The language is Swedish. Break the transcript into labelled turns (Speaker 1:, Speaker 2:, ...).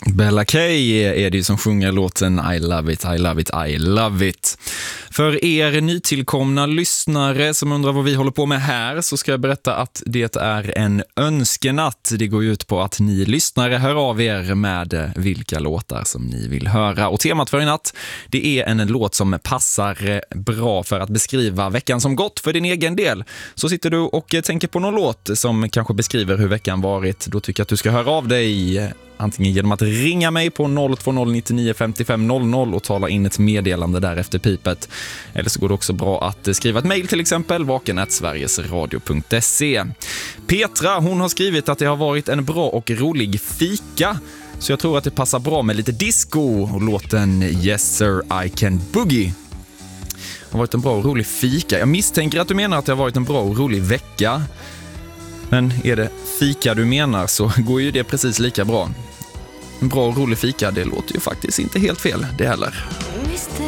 Speaker 1: Bella K är det ju som sjunger låten I love it, I love it, I love it. För er nytillkomna lyssnare som undrar vad vi håller på med här så ska jag berätta att det är en önskenatt. Det går ut på att ni lyssnare hör av er med vilka låtar som ni vill höra. Och temat för i natt, det är en låt som passar bra för att beskriva veckan som gått för din egen del. Så sitter du och tänker på någon låt som kanske beskriver hur veckan varit. Då tycker jag att du ska höra av dig antingen genom att ringa mig på 02099 55 00 och tala in ett meddelande där efter pipet. Eller så går det också bra att skriva ett mejl till exempel, vaken@sverigesradio.se. Petra, hon har skrivit att det har varit en bra och rolig fika. Så jag tror att det passar bra med lite disco och låten Yes Sir I Can Boogie. Det har varit en bra och rolig fika. Jag misstänker att du menar att det har varit en bra och rolig vecka. Men är det fika du menar så går ju det precis lika bra. En bra och rolig fika, det låter ju faktiskt inte helt fel det heller.